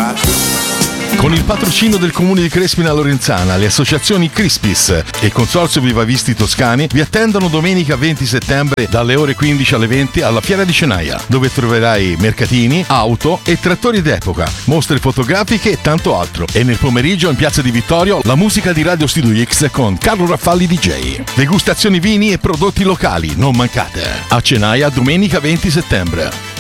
Con il patrocinio del Comune di Crespina Lorenzana, le associazioni Crispis e il Consorzio Vivavisti Toscani vi attendono domenica 20 settembre dalle ore 15 alle 20 alla Fiera di Cenaia, dove troverai mercatini, auto e trattori d'epoca, mostre fotografiche e tanto altro. E nel pomeriggio in Piazza di Vittorio la musica di Radio Studio X con Carlo Raffalli DJ. Degustazioni vini e prodotti locali, non mancate. A Cenaia domenica 20 settembre.